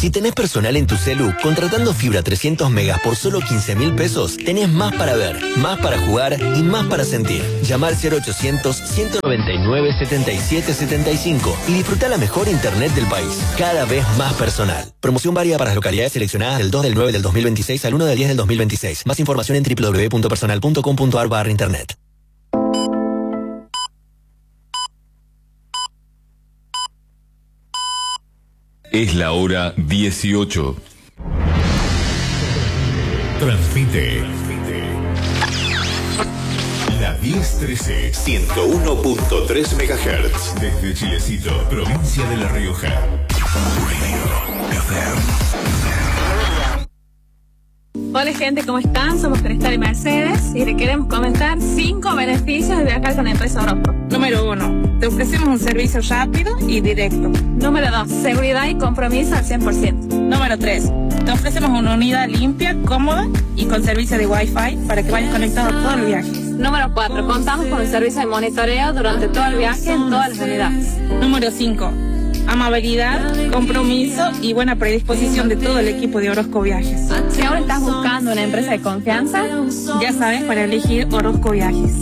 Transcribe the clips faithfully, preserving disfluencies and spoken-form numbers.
Si tenés personal en tu celu, contratando fibra trescientos megas por solo quince mil pesos, tenés más para ver, más para jugar y más para sentir. Llama al cero ochocientos, ciento noventa y nueve, setenta y siete setenta y cinco y disfruta la mejor internet del país. Cada vez más personal. Promoción válida para las localidades seleccionadas del dos del nueve del dos mil veintiséis al uno del diez del dos mil veintiséis. Más información en doble u doble u doble u punto personal punto com punto a r barra internet. Es la hora dieciocho. Transmite la diez trece, ciento uno punto tres megahertz. Desde Chilecito, provincia de La Rioja. Hola gente, ¿cómo están? Somos Cristal y Mercedes y te queremos comentar cinco beneficios de viajar con la empresa Orozco. Número uno, te ofrecemos un servicio rápido y directo. Número dos, seguridad y compromiso al cien por ciento. Número tres, te ofrecemos una unidad limpia, cómoda y con servicio de Wi-Fi para que vayas conectado todo el viaje. Número cuatro, contamos con el servicio de monitoreo durante todo el viaje en todas las unidades. Número cinco, amabilidad, compromiso y buena predisposición de todo el equipo de Orozco Viajes. Si ahora estás buscando una empresa de confianza, ya sabes para elegir Orozco Viajes.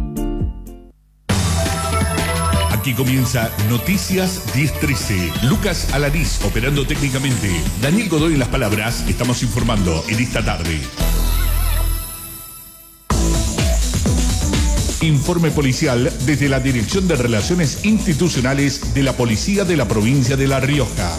Aquí comienza Noticias diez trece. Lucas Alanís operando técnicamente. Daniel Godoy en las palabras. Estamos informando en esta tarde. Informe policial desde la Dirección de Relaciones Institucionales de la Policía de la Provincia de La Rioja.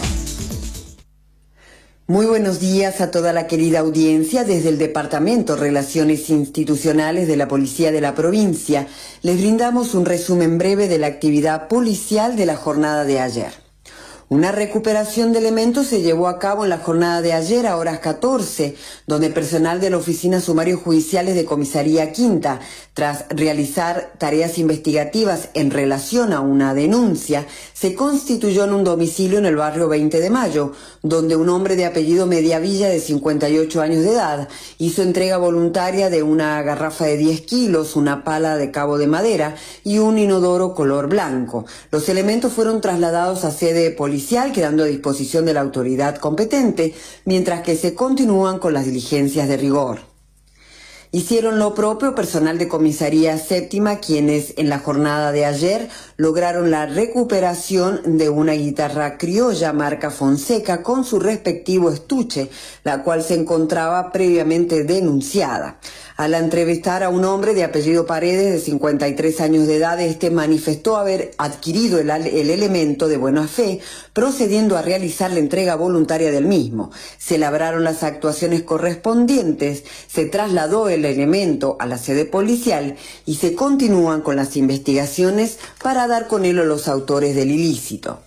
Muy buenos días a toda la querida audiencia desde el Departamento Relaciones Institucionales de la Policía de la Provincia. Les brindamos un resumen breve de la actividad policial de la jornada de ayer. Una recuperación de elementos se llevó a cabo en la jornada de ayer a horas catorce, donde personal de la Oficina Sumarios Judiciales de Comisaría Quinta, tras realizar tareas investigativas en relación a una denuncia, se constituyó en un domicilio en el barrio veinte de mayo, donde un hombre de apellido Mediavilla de cincuenta y ocho años de edad hizo entrega voluntaria de una garrafa de diez kilos, una pala de cabo de madera y un inodoro color blanco. Los elementos fueron trasladados a sede policial, quedando a disposición de la autoridad competente, mientras que se continúan con las diligencias de rigor. Hicieron lo propio personal de Comisaría Séptima, quienes en la jornada de ayer lograron la recuperación de una guitarra criolla marca Fonseca con su respectivo estuche, la cual se encontraba previamente denunciada. Al entrevistar a un hombre de apellido Paredes, de cincuenta y tres años de edad, este manifestó haber adquirido el, el elemento de buena fe, procediendo a realizar la entrega voluntaria del mismo. Se labraron las actuaciones correspondientes, se trasladó el elemento a la sede policial y se continúan con las investigaciones para dar con él a los autores del ilícito.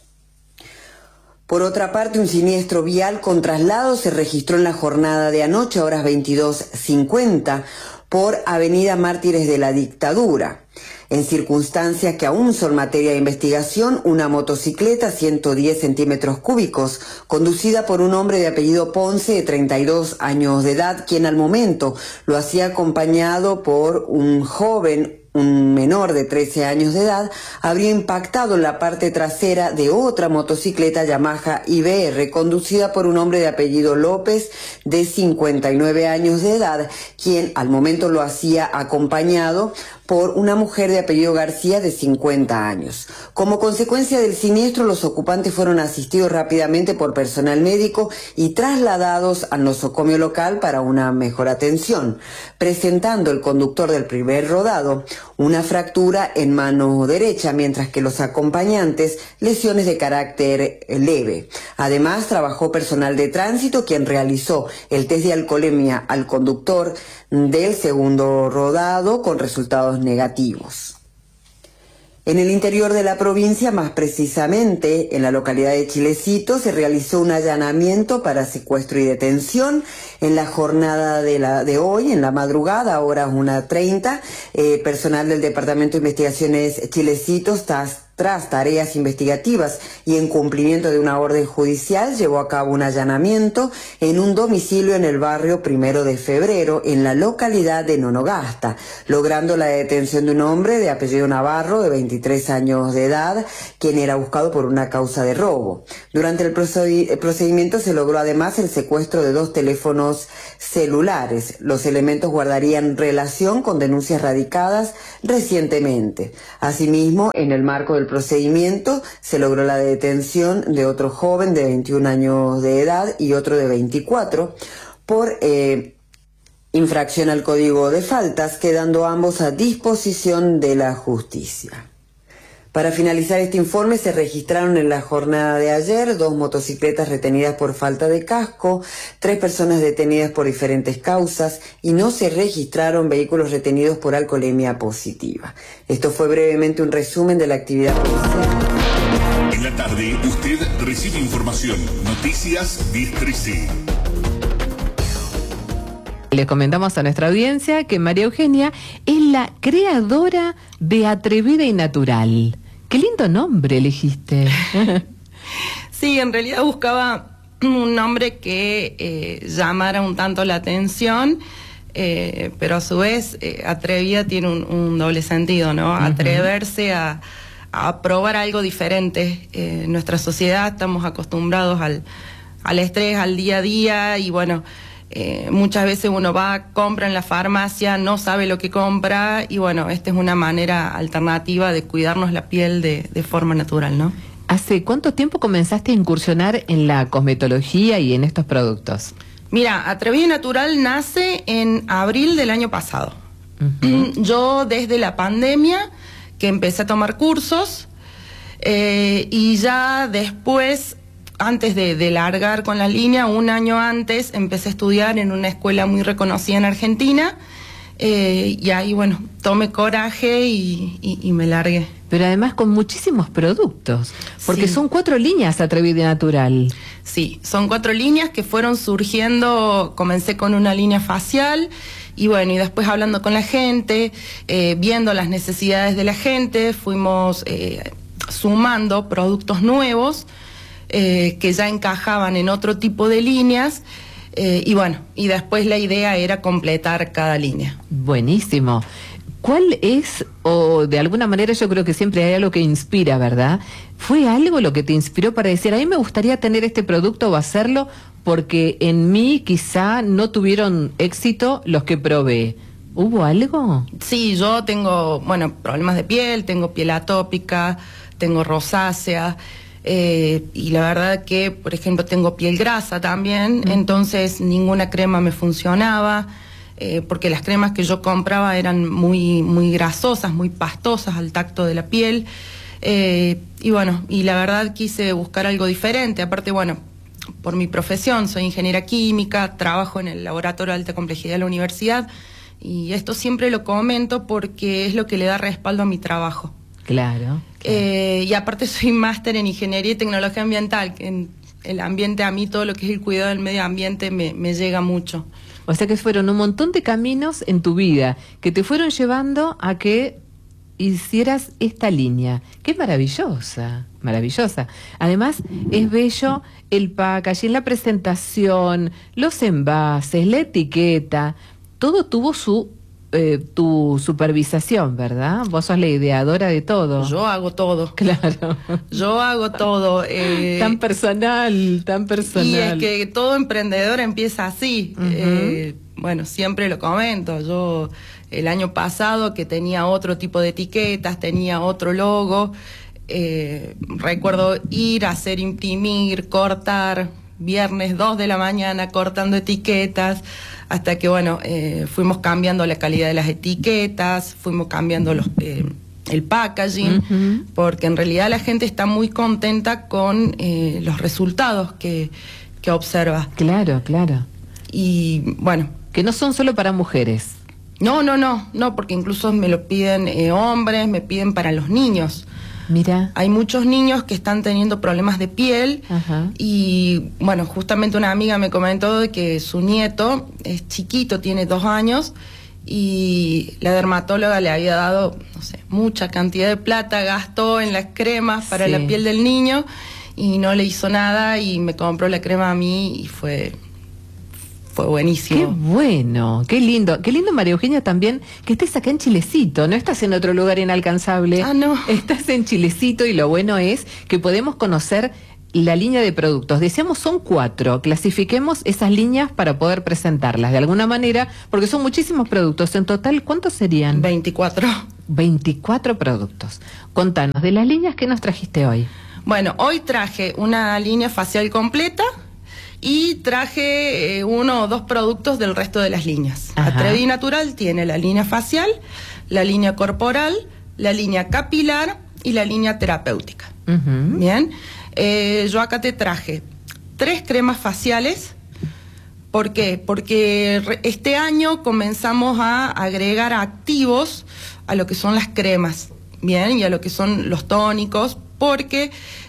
Por otra parte, un siniestro vial con traslado se registró en la jornada de anoche a horas veintidós cincuenta por Avenida Mártires de la Dictadura. En circunstancias que aún son materia de investigación, una motocicleta ciento diez centímetros cúbicos, conducida por un hombre de apellido Ponce de treinta y dos años de edad, quien al momento lo hacía acompañado por un joven, un menor de trece años de edad, habría impactado en la parte trasera de otra motocicleta Yamaha I B R conducida por un hombre de apellido López de cincuenta y nueve años de edad, quien al momento lo hacía acompañado por una mujer de apellido García de cincuenta años. Como consecuencia del siniestro, los ocupantes fueron asistidos rápidamente por personal médico y trasladados al nosocomio local para una mejor atención, presentando el conductor del primer rodado una fractura en mano derecha, mientras que los acompañantes lesiones de carácter leve. Además, trabajó personal de tránsito, quien realizó el test de alcoholemia al conductor del segundo rodado con resultados negativos. En el interior de la provincia, más precisamente en la localidad de Chilecito, se realizó un allanamiento para secuestro y detención en la jornada de, la, de hoy, en la madrugada, a horas una treinta. Eh, personal del Departamento de Investigaciones Chilecito está Tras tareas investigativas y en cumplimiento de una orden judicial, llevó a cabo un allanamiento en un domicilio en el barrio Primero de Febrero, en la localidad de Nonogasta, logrando la detención de un hombre de apellido Navarro, de veintitrés años de edad, quien era buscado por una causa de robo. Durante el procedimiento se logró además el secuestro de dos teléfonos celulares. Los elementos guardarían relación con denuncias radicadas recientemente. Asimismo, en el marco del procedimiento se logró la detención de otro joven de veintiún años de edad y otro de veinticuatro por eh, infracción al Código de Faltas, quedando ambos a disposición de la justicia. Para finalizar este informe, se registraron en la jornada de ayer dos motocicletas retenidas por falta de casco, tres personas detenidas por diferentes causas y no se registraron vehículos retenidos por alcoholemia positiva. Esto fue brevemente un resumen de la actividad policial. En la tarde, usted recibe información. Noticias diez trece. Le comentamos a nuestra audiencia que María Eugenia es la creadora de Atrevida y Natural. ¡Qué lindo nombre elegiste! Sí, en realidad buscaba un nombre que eh, llamara un tanto la atención, eh, pero a su vez eh, Atrevida tiene un, un doble sentido, ¿no? Uh-huh. Atreverse a, a probar algo diferente. Eh, en nuestra sociedad estamos acostumbrados al, al estrés, al día a día, y bueno... Eh, muchas veces uno va, compra en la farmacia, no sabe lo que compra, y bueno, esta es una manera alternativa de cuidarnos la piel de, de forma natural, ¿no? ¿Hace cuánto tiempo comenzaste a incursionar en la cosmetología y en estos productos? Mira, Atrevida y Natural nace en abril del año pasado. Uh-huh. Yo desde la pandemia que empecé a tomar cursos, eh, y ya después... Antes de, de largar con la línea, un año antes, empecé a estudiar en una escuela muy reconocida en Argentina, eh, y ahí, bueno, tomé coraje y, y, y me largué. Pero además con muchísimos productos, porque sí. Son cuatro líneas Atrevida y Natural. Sí, son cuatro líneas que fueron surgiendo. Comencé con una línea facial, y bueno, y después hablando con la gente, eh, viendo las necesidades de la gente, fuimos eh, sumando productos nuevos, Eh, que ya encajaban en otro tipo de líneas, eh, y bueno, y después la idea era completar cada línea. Buenísimo. ¿Cuál es, o de alguna manera yo creo que siempre hay algo que inspira, ¿verdad? ¿Fue algo lo que te inspiró para decir, a mí me gustaría tener este producto o hacerlo porque en mí quizá no tuvieron éxito los que probé? ¿Hubo algo? Sí, yo tengo, bueno, problemas de piel, tengo piel atópica, tengo rosácea, Eh, y la verdad que, por ejemplo, tengo piel grasa también, mm. entonces ninguna crema me funcionaba, eh, porque las cremas que yo compraba eran muy, muy grasosas, muy pastosas al tacto de la piel, eh, y bueno, y la verdad quise buscar algo diferente. Aparte, bueno, por mi profesión, soy ingeniera química, trabajo en el laboratorio de alta complejidad de la universidad, y esto siempre lo comento porque es lo que le da respaldo a mi trabajo. Claro. Eh, y aparte soy máster en Ingeniería y Tecnología Ambiental, que en el ambiente, a mí todo lo que es el cuidado del medio ambiente me, me llega mucho. O sea que fueron un montón de caminos en tu vida que te fueron llevando a que hicieras esta línea, que es maravillosa, maravillosa. Además, es bello el packaging, la presentación, los envases, la etiqueta, todo tuvo su... Eh, tu supervisación, ¿verdad? Vos sos la ideadora de todo. Yo hago todo. Claro. Yo hago todo. Eh, tan personal, tan personal. Y es que todo emprendedor empieza así. Uh-huh. eh, bueno, siempre lo comento. Yo el año pasado, que tenía otro tipo de etiquetas, tenía otro logo, eh, recuerdo ir a hacer imprimir, cortar, viernes dos de la mañana cortando etiquetas, hasta que bueno, eh, fuimos cambiando la calidad de las etiquetas, fuimos cambiando los, eh, el packaging, uh-huh. porque en realidad la gente está muy contenta con eh, los resultados que, que observa. Claro, claro. Y bueno. Que no son solo para mujeres. No, no, no, no, porque incluso me lo piden eh, hombres, me piden para los niños. Mira. Hay muchos niños que están teniendo problemas de piel. Ajá. Y bueno, justamente una amiga me comentó de que su nieto es chiquito, tiene dos años, y la dermatóloga le había dado, no sé, mucha cantidad de plata gastó en las cremas para Sí. la piel del niño y no le hizo nada y me compró la crema a mí y fue... Fue buenísimo. Qué bueno, qué lindo. Qué lindo, María Eugenia, también que estés acá en Chilecito. No estás en otro lugar inalcanzable. Ah, no. Estás en Chilecito y lo bueno es que podemos conocer la línea de productos. Decíamos son cuatro. Clasifiquemos esas líneas para poder presentarlas de alguna manera, porque son muchísimos productos. En total, ¿cuántos serían? veinticuatro. veinticuatro productos. Contanos, de las líneas que nos trajiste hoy. Bueno, hoy traje una línea facial completa y traje eh, uno o dos productos del resto de las líneas. Ajá. Atrevi Natural tiene la línea facial, la línea corporal, la línea capilar y la línea terapéutica. Uh-huh. Bien, eh, yo acá te traje tres cremas faciales. ¿Por qué? Porque re- este año comenzamos a agregar activos a lo que son las cremas, bien, y a lo que son los tónicos, porque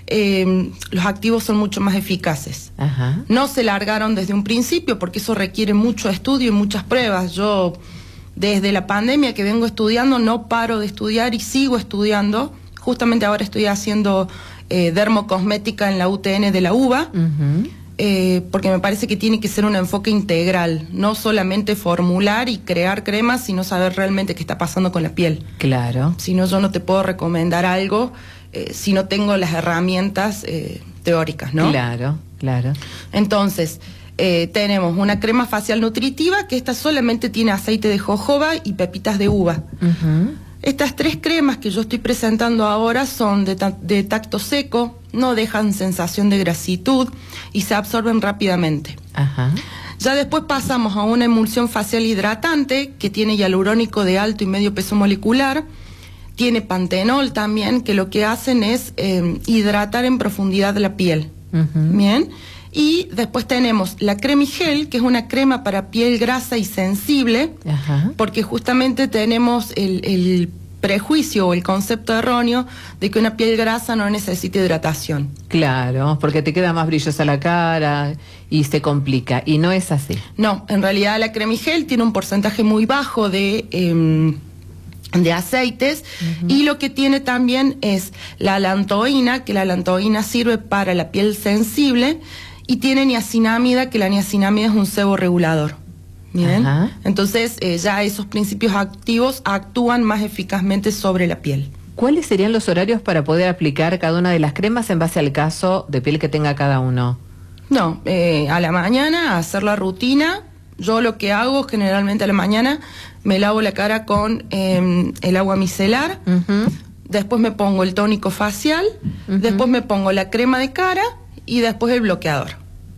eh, los activos son mucho más eficaces. Ajá. No se largaron desde un principio porque eso requiere mucho estudio y muchas pruebas. Yo desde la pandemia que vengo estudiando no paro de estudiar y sigo estudiando. Justamente ahora estoy haciendo eh, dermocosmética en la U T N de la UBA, Uh-huh. eh, porque me parece que tiene que ser un enfoque integral, no solamente formular y crear cremas, sino saber realmente qué está pasando con la piel. Claro. Si no, yo no te puedo recomendar algo eh, si no tengo las herramientas eh, teóricas, ¿no? Claro, claro. Entonces, eh, tenemos una crema facial nutritiva, que esta solamente tiene aceite de jojoba y pepitas de uva. Uh-huh. Estas tres cremas que yo estoy presentando ahora son de, ta- de tacto seco, no dejan sensación de grasitud y se absorben rápidamente. Ajá. Ya después pasamos a una emulsión facial hidratante que tiene hialurónico de alto y medio peso molecular, tiene pantenol también, que lo que hacen es eh, hidratar en profundidad la piel. Uh-huh. Bien. Y después tenemos la Cremigel, que es una crema para piel grasa y sensible, Ajá. porque justamente tenemos el, el prejuicio o el concepto erróneo de que una piel grasa no necesita hidratación. Claro, porque te queda más brillosa la cara y se complica. Y no es así. No, en realidad la Cremigel tiene un porcentaje muy bajo de... Eh, de aceites, uh-huh. Y lo que tiene también es la alantoína, que la alantoína sirve para la piel sensible, y tiene niacinamida, que la niacinamida es un sebo regulador. Bien, Ajá. entonces eh, ya esos principios activos actúan más eficazmente sobre la piel. ¿Cuáles serían los horarios para poder aplicar cada una de las cremas en base al caso de piel que tenga cada uno? No, eh, a la mañana hacer la rutina. Yo lo que hago generalmente a la mañana me lavo la cara con eh, el agua micelar, Uh-huh. después me pongo el tónico facial, Uh-huh. después me pongo la crema de cara y después el bloqueador.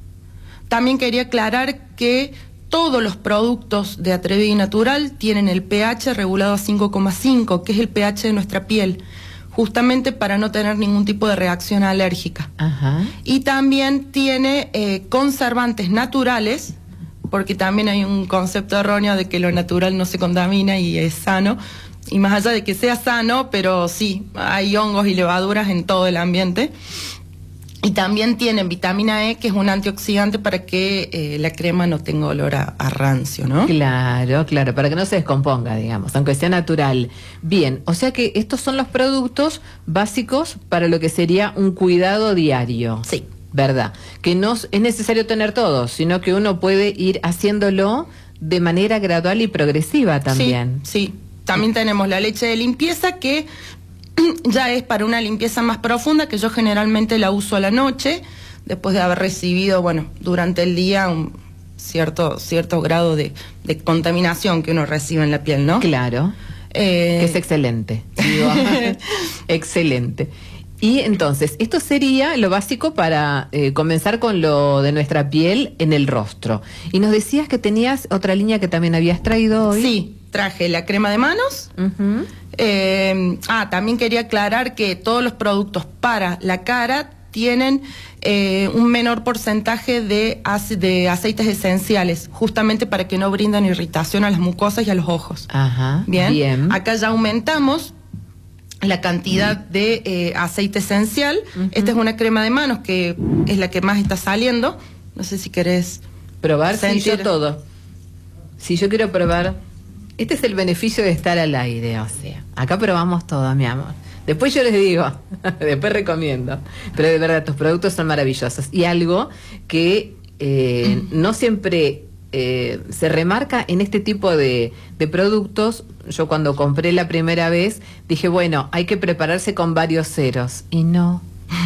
También quería aclarar que todos los productos de Atrevi Natural tienen el pH regulado a cinco coma cinco, que es el pH de nuestra piel, justamente para no tener ningún tipo de reacción alérgica. Ajá. Y también tiene eh, conservantes naturales, porque también hay un concepto erróneo de que lo natural no se contamina y es sano. Y más allá de que sea sano, pero sí, hay hongos y levaduras en todo el ambiente. Y también tienen vitamina E, que es un antioxidante para que eh, la crema no tenga olor a, a rancio, ¿no? Claro, claro, para que no se descomponga, digamos, aunque sea natural. Bien, o sea que estos son los productos básicos para lo que sería un cuidado diario. Sí. ¿Verdad? Que no es necesario tener todos, sino que uno puede ir haciéndolo de manera gradual y progresiva también. Sí, sí. También tenemos la leche de limpieza, que ya es para una limpieza más profunda, que yo generalmente la uso a la noche, después de haber recibido, bueno, durante el día un cierto, cierto grado de, de contaminación que uno recibe en la piel, ¿no? Claro, Eh, que es excelente. Digo, excelente. Y entonces, esto sería lo básico para eh, comenzar con lo de nuestra piel en el rostro. Y nos decías que tenías otra línea que también habías traído hoy. Sí, traje la crema de manos. Uh-huh. Eh, ah, también quería aclarar que todos los productos para la cara tienen eh, un menor porcentaje de, ace- de aceites esenciales, justamente para que no brindan irritación a las mucosas y a los ojos. Ajá. Bien. Bien. Acá ya aumentamos la cantidad de eh, aceite esencial. Uh-huh. Esta es una crema de manos que es la que más está saliendo. No sé si querés Probar, sí, sentir. yo todo. Si yo quiero probar Este es el beneficio de estar al aire, o sea, acá probamos todo, mi amor. Después yo les digo, después recomiendo, pero de verdad tus productos son maravillosos. Y algo que eh, no siempre eh, se remarca en este tipo de, de productos. Yo cuando compré la primera vez dije, bueno, hay que prepararse con varios ceros. Y no,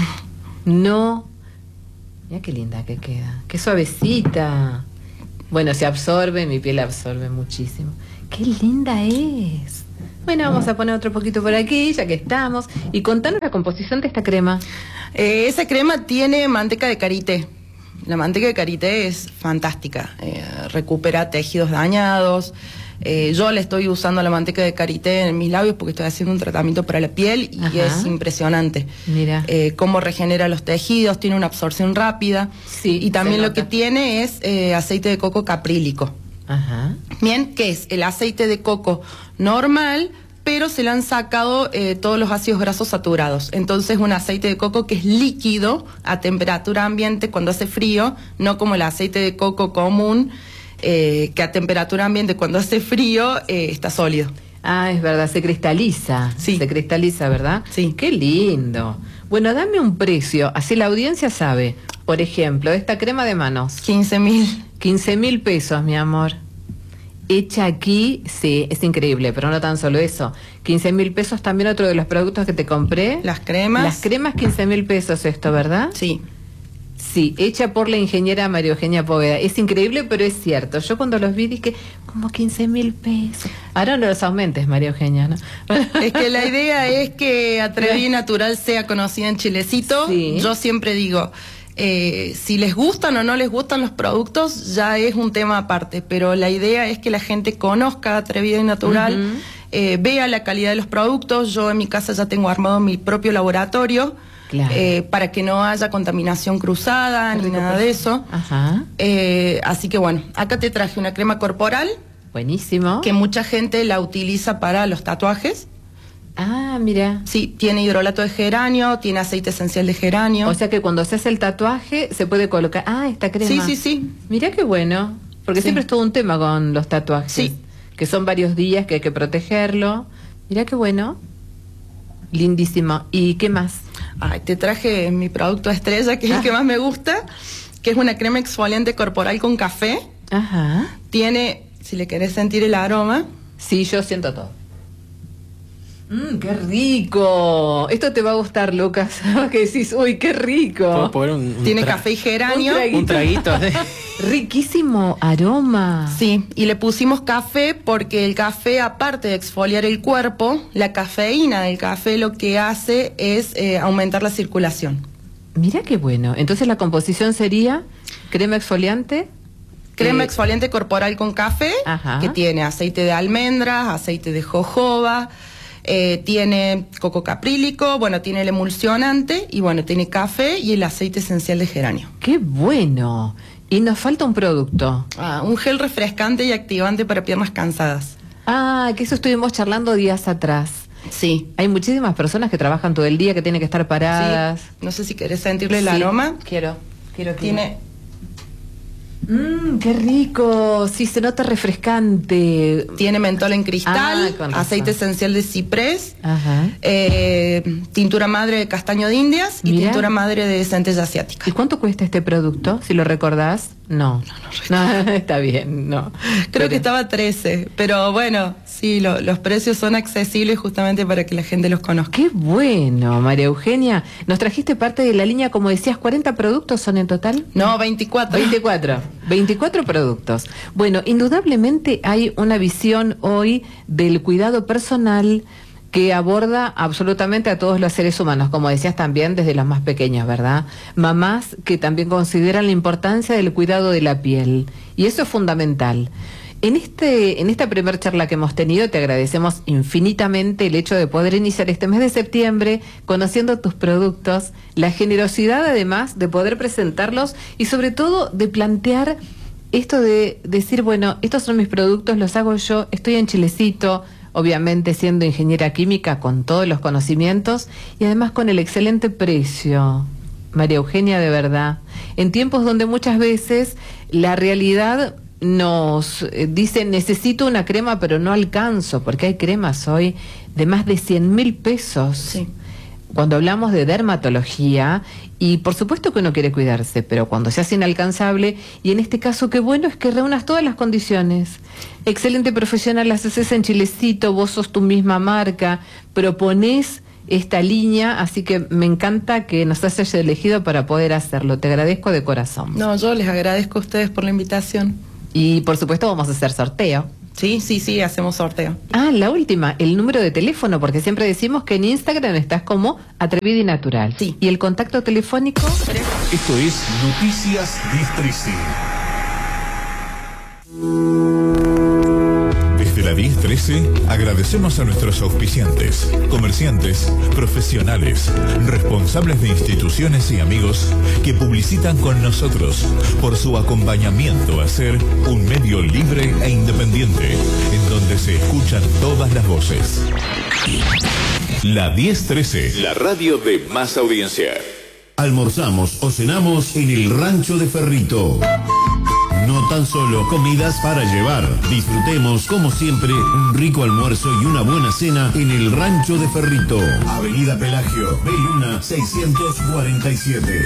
no. Mira qué linda que queda, qué suavecita. Bueno, se absorbe, mi piel absorbe muchísimo. Qué linda es. Bueno, vamos a poner otro poquito por aquí, ya que estamos. Y contanos la composición de esta crema. Eh, esa crema tiene manteca de karité. La manteca de karité es fantástica. Eh, recupera tejidos dañados. Eh, yo le estoy usando la manteca de karité en mis labios porque estoy haciendo un tratamiento para la piel y Ajá. es impresionante. Mira. Eh, cómo regenera los tejidos, tiene una absorción rápida. Sí, y también se lo nota. que tiene es eh, aceite de coco caprílico. Ajá. Bien, que es el aceite de coco normal, pero se le han sacado eh, todos los ácidos grasos saturados. Entonces, un aceite de coco que es líquido a temperatura ambiente cuando hace frío, no como el aceite de coco común, eh, que a temperatura ambiente cuando hace frío eh, está sólido. Ah, es verdad, se cristaliza. Sí. Se cristaliza, ¿verdad? Sí. Qué lindo. Bueno, dame un precio, así la audiencia sabe. Por ejemplo, esta crema de manos. quince mil. quince mil pesos, mi amor. Hecha aquí, sí, es increíble, pero no tan solo eso. quince mil pesos también otro de los productos que te compré. Las cremas. Las cremas, quince mil pesos esto, ¿verdad? Sí. Sí, hecha por la ingeniera María Eugenia Poveda. Es increíble, pero es cierto. Yo cuando los vi dije, como quince mil pesos. Ahora no los aumentes, María Eugenia, ¿no? Es que la idea es que Atreví Natural sea conocida en Chilecito. Sí. Yo siempre digo, eh, si les gustan o no les gustan los productos, ya es un tema aparte. Pero la idea es que la gente conozca Atrevido y Natural, Uh-huh. eh, vea la calidad de los productos. Yo en mi casa ya tengo armado mi propio laboratorio. Claro. Eh, para que no haya contaminación cruzada Qué ni rico, nada pues. de eso. Ajá. Eh, así que bueno, acá te traje una crema corporal Buenísimo. que mucha gente la utiliza para los tatuajes. Ah, mira. Sí, tiene hidrolato de geranio, tiene aceite esencial de geranio. O sea que cuando se hace el tatuaje se puede colocar. Ah, esta crema. Sí, sí, sí. Mira qué bueno. Porque Sí. siempre es todo un tema con los tatuajes. Sí. Que son varios días que hay que protegerlo. Mira qué bueno. Lindísimo. ¿Y qué más? Ay, te traje mi producto estrella, que es Ah. el que más me gusta, que es una crema exfoliante corporal con café. Ajá. Tiene, si le querés sentir el aroma, Sí, yo siento todo. Mmm, qué rico. Esto te va a gustar, Lucas. Que decís, uy, qué Puedo rico. poner un, un tiene tra- café y geranio. Un Un traguito. de- Riquísimo aroma. Sí, y le pusimos café porque el café, aparte de exfoliar el cuerpo, la cafeína del café lo que hace es eh, aumentar la circulación. Mira qué bueno. Entonces la composición sería crema exfoliante. Crema eh, exfoliante corporal con café, Ajá. que tiene aceite de almendras, aceite de jojoba, eh, tiene coco caprílico, bueno, tiene el emulsionante y bueno, tiene café y el aceite esencial de geranio. Qué bueno. Y nos falta un producto. Ah, un gel refrescante y activante para piernas cansadas. Ah, que eso estuvimos charlando días atrás. Sí. Hay muchísimas personas que trabajan todo el día, que tienen que estar paradas. Sí. No sé si querés sentirle el Sí. aroma. Quiero, quiero, quiero. Tiene Mmm, qué rico. Sí, se nota refrescante. Tiene mentol en Ah, cristal, con razón. aceite esencial de ciprés, Ajá. eh, tintura madre de castaño de indias y Mirá. tintura madre de centella asiática. ¿Y cuánto cuesta este producto? Si lo recordás. No. No, no, está bien, no. Creo Pero- que estaba trece, pero bueno, sí, lo- los precios son accesibles justamente para que la gente los conozca. Qué bueno, María Eugenia. Nos trajiste parte de la línea, como decías, ¿cuarenta productos son en total? No, veinticuatro. veinticuatro. veinticuatro productos. Bueno, indudablemente hay una visión hoy del cuidado personal que aborda absolutamente a todos los seres humanos, como decías también, desde los más pequeños, ¿verdad? Mamás que también consideran la importancia del cuidado de la piel, y eso es fundamental. En este, en esta primera charla que hemos tenido, te agradecemos infinitamente el hecho de poder iniciar este mes de septiembre conociendo tus productos, la generosidad además de poder presentarlos y sobre todo de plantear esto de decir, bueno, estos son mis productos, los hago yo, estoy en Chilecito, obviamente siendo ingeniera química con todos los conocimientos y además con el excelente precio. María Eugenia, de verdad, en tiempos donde muchas veces la realidad nos eh, dicen, necesito una crema pero no alcanzo, porque hay cremas hoy de más de cien mil pesos. Sí. Cuando hablamos de dermatología, y por supuesto que uno quiere cuidarse, pero cuando se hace inalcanzable, y en este caso qué bueno es que reúnas todas las condiciones. Excelente profesional, las haces en Chilecito, vos sos tu misma marca, proponés esta línea, así que me encanta que nos hayas elegido para poder hacerlo. Te agradezco de corazón. No, yo les agradezco a ustedes por la invitación. Y por supuesto vamos a hacer sorteo. Sí, sí, sí, hacemos sorteo. Ah, la última, el número de teléfono, porque siempre decimos que en Instagram estás como Atrevida y Natural. Sí. ¿Y el contacto telefónico? Esto es Noticias diez trece. Desde la diez trece agradecemos a nuestros auspiciantes, comerciantes, profesionales, responsables de instituciones y amigos que publicitan con nosotros por su acompañamiento a ser un medio libre e independiente en donde se escuchan todas las voces. La diez trece, la radio de más audiencia. Almorzamos o cenamos en el Rancho de Ferrito. No tan solo comidas para llevar. Disfrutemos, como siempre, un rico almuerzo y una buena cena en el Rancho de Ferrito. Avenida Pelagio, Beluna, seiscientos cuarenta y siete.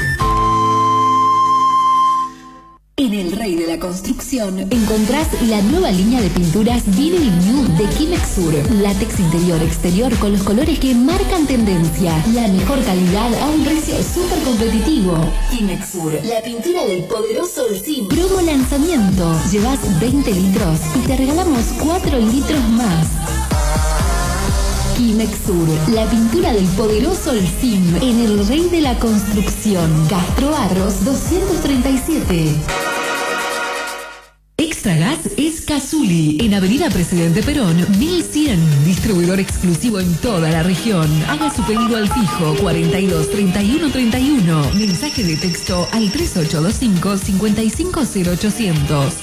En El Rey de la Construcción encontrás la nueva línea de pinturas Vinyl New de Kimexur. Látex interior-exterior con los colores que marcan tendencia. La mejor calidad a un precio súper competitivo. Kimexur, la pintura del poderoso Olsim. Promo lanzamiento. Llevas veinte litros y te regalamos cuatro litros más. Kimexur, la pintura del poderoso Olsim en El Rey de la Construcción. Castro Arros doscientos treinta y siete. Extra Gas es Cazuli, en Avenida Presidente Perón, mil cien. Distribuidor exclusivo en toda la región. Haga su pedido al fijo cuarenta y dos, treinta y uno, treinta y uno. Mensaje de texto al tres ocho dos cinco, cinco cinco cero ochocientos.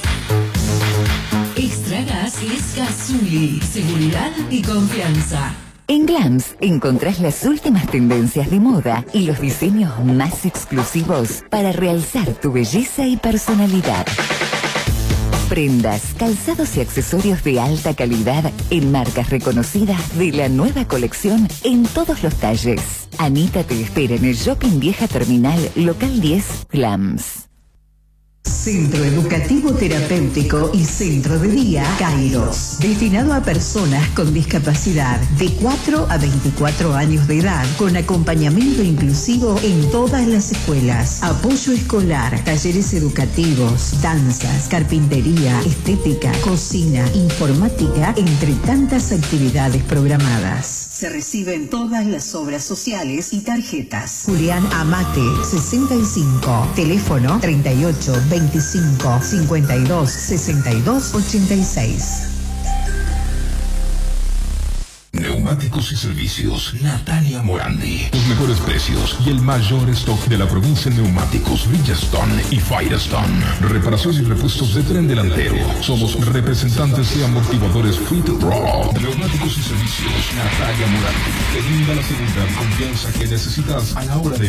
Extra Gas es Cazuli. Seguridad y confianza. En Glams encontrás las últimas tendencias de moda y los diseños más exclusivos para realzar tu belleza y personalidad. Prendas, calzados y accesorios de alta calidad en marcas reconocidas de la nueva colección en todos los talles. Anita te espera en el Shopping Vieja Terminal, local diez, Glams. Centro Educativo Terapéutico y Centro de Día Kairos, destinado a personas con discapacidad de cuatro a veinticuatro años de edad, con acompañamiento inclusivo en todas las escuelas, apoyo escolar, talleres educativos, danzas, carpintería, estética, cocina, informática, entre tantas actividades programadas. Se reciben todas las obras sociales y tarjetas. Julián Amate, sesenta y cinco, teléfono treinta y ocho, veinticinco, cincuenta y dos, sesenta y dos, ochenta y seis. Neumáticos y servicios Natalia Morandi. Los mejores precios y el mayor stock de la provincia en neumáticos Bridgestone y Firestone. Reparación y repuestos de tren delantero. Somos representantes de amortiguadores Fit Raw. Neumáticos y servicios Natalia Morandi. Que brinda la seguridad y confianza que necesitas a la hora de